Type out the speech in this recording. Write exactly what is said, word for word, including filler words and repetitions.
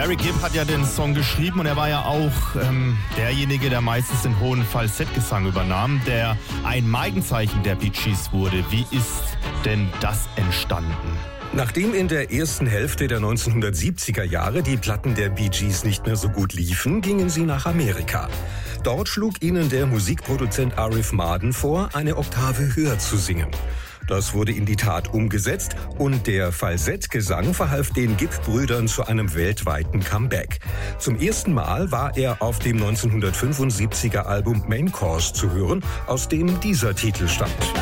Eric Gibb hat ja den Song geschrieben und er war ja auch ähm, derjenige, der meistens den hohen Falsettgesang übernahm, der ein Markenzeichen der Bee Gees wurde. Wie ist denn das entstanden? Nachdem in der ersten Hälfte der neunzehnhundertsiebziger Jahre die Platten der Bee Gees nicht mehr so gut liefen, gingen sie nach Amerika. Dort schlug ihnen der Musikproduzent Arif Mardin vor, eine Oktave höher zu singen. Das wurde in die Tat umgesetzt und der Falsettgesang verhalf den Gibb-Brüdern zu einem weltweiten Comeback. Zum ersten Mal war er auf dem neunzehnhundertfünfundsiebziger Album Main Course zu hören, aus dem dieser Titel stammt.